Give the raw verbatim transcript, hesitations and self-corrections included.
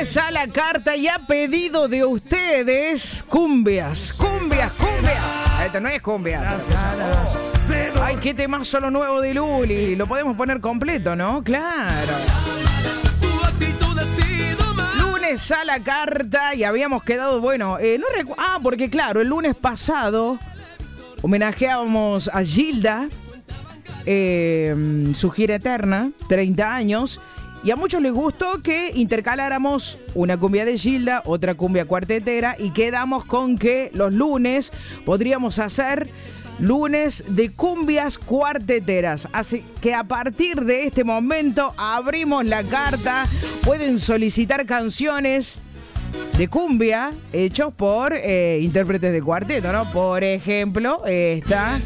lunes a la carta y a pedido de ustedes, cumbias, cumbias, cumbias. Esto no es cumbia. Ay, qué temazo lo nuevo de Luli. Lo podemos poner completo, ¿no? Claro. Lunes a la carta y habíamos quedado, bueno, eh, no recu- Ah, porque claro, el lunes pasado homenajeábamos a Gilda, eh, su gira eterna, treinta años. Y a muchos les gustó que intercaláramos una cumbia de Gilda, otra cumbia cuartetera, y quedamos con que los lunes podríamos hacer lunes de cumbias cuarteteras. Así que a partir de este momento abrimos la carta. Pueden solicitar canciones de cumbia hechos por eh, intérpretes de cuarteto, ¿no? Por ejemplo, esta